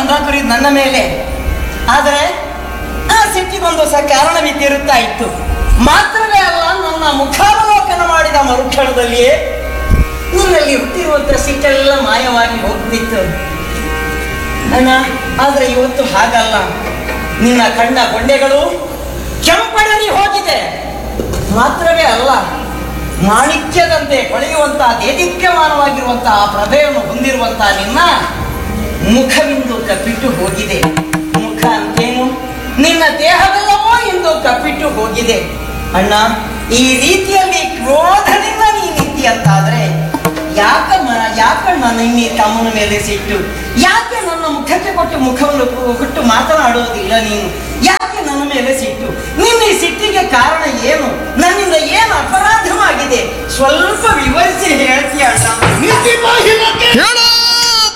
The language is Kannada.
ನನ್ನ ಮೇಲೆ. ಆದರೆ ಆ ಸಿಟ್ಟಿಗೊಂದು ಕಾರಣವಿದ್ದಿರುತ್ತಾ ಇತ್ತು. ಮಾತ್ರವೇ ಅಲ್ಲ, ನನ್ನ ಮುಖಾವಲೋಕನ ಮಾಡಿದ ಮರುಕ್ಷಣದಲ್ಲಿಯೇ ನಿನ್ನಲ್ಲಿ ಹುಟ್ಟಿರುವಂಥ ಸಿಟ್ಟೆಲ್ಲ ಮಾಯವಾಗಿ ಹೋಗ್ತಿತ್ತು ಅಣ್ಣ. ಆದರೆ ಇವತ್ತು ಹಾಗಲ್ಲ. ನಿನ್ನ ಕಣ್ಣ ಗೊಂಡೆಗಳು ಕೆಂಪಡರಿ ಹೋಗಿದೆ. ಮಾತ್ರವೇ ಅಲ್ಲ, ಮಾಣಿಕ್ಯದಂತೆ ಹೊಳೆಯುವಂತಹ ದೇದೀಪ್ಯಮಾನವಾಗಿರುವಂತಹ ಪ್ರಭೆಯನ್ನು ಹೊಂದಿರುವಂತಹ ನಿನ್ನ ಮುಖವಿಂದು ಕಪ್ಪಿಟ್ಟು ಹೋಗಿದೆ. ಮುಖ ಅಂತೇನು, ನಿನ್ನ ದೇಹವೆಲ್ಲವೋ ಎಂದು ಕಪ್ಪಿಟ್ಟು ಹೋಗಿದೆ ಅಣ್ಣ. ಈ ರೀತಿಯಲ್ಲಿ ಕ್ರೋಧದಿಂದ ನೀನಿದ್ದಿ ಅಂತಾದ್ರೆ ಯಾಕಣ್ಣ ನಿನ್ನ ತಮ್ಮನ ಮೇಲೆ ಸಿಟ್ಟು? ಯಾಕೆ ನನ್ನ ಮುಖಕ್ಕೆ ಮುಖವನ್ನು ಕೊಟ್ಟು ಮಾತನಾಡುವುದಿಲ್ಲ ನೀನು? ಯಾಕೆ ನನ್ನ ಮೇಲೆ ಸಿಟ್ಟು? ನಿನ್ನ ಈ ಸಿಟ್ಟಿಗೆ ಕಾರಣ ಏನು? ನನ್ನಿಂದ ಏನು ಅಪರಾಧವಾಗಿದೆ? ಸ್ವಲ್ಪ ವಿವರಿಸಿ ಹೇಳ್ತೀಯ ಅಣ್ಣ.